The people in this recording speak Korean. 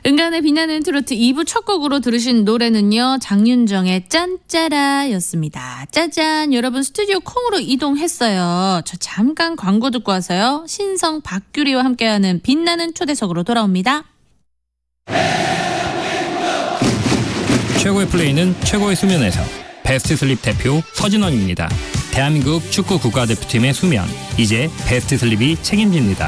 은간의 빛나는 트로트 2부 첫 곡으로 들으신 노래는요. 장윤정의 짠짜라였습니다. 짜잔, 여러분 스튜디오 콩으로 이동했어요. 저 잠깐 광고 듣고 와서요. 신성 박규리와 함께하는 빛나는 초대석으로 돌아옵니다. 최고의 플레이는 최고의 수면에서. 베스트 슬립 대표 서진원입니다. 대한민국 축구 국가대표팀의 수면, 이제 베스트 슬립이 책임집니다.